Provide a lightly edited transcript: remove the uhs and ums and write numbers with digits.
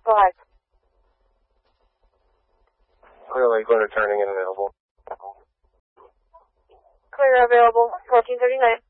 Go ahead. Clear Lakeland returning and available. Clear available, 1439.